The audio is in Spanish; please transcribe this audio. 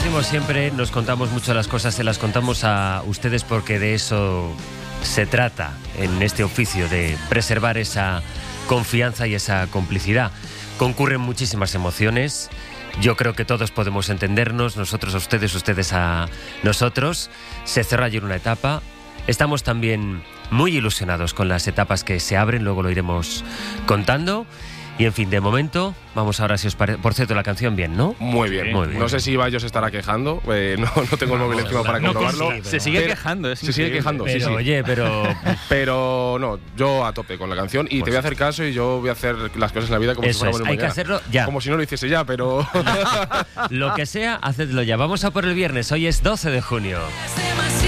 decimos siempre, nos contamos mucho las cosas, se las contamos a ustedes porque de eso se trata en este oficio, de preservar esa confianza y esa complicidad. Concurren muchísimas emociones. Yo creo que todos podemos entendernos, nosotros a ustedes, ustedes a nosotros. Se cerró ayer una etapa. Estamos también muy ilusionados con las etapas que se abren, luego lo iremos contando. Y en fin, de momento, vamos ahora, si os parece. Por cierto, la canción bien, ¿no? Muy bien. Muy bien. No sé si Ibai se estará quejando. No tengo el móvil encima para comprobarlo. Se sigue quejando, Se sigue quejando, Pero, sí. oye, Pero no, yo a tope con la canción y te voy a hacer caso y yo voy a hacer las cosas en la vida como si eso fuéramos es, el hay que mañana. hacerlo ya. Como si no lo hiciese ya, pero… Lo que sea, hacedlo ya. Vamos a por el viernes. Hoy es 12 de junio.